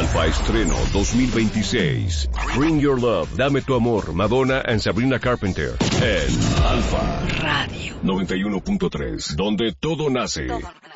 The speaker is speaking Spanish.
Alfa estreno 2026. Bring Your Love, Dame Tu Amor, Madonna and Sabrina Carpenter. En Alfa Radio 91.3, donde todo nace.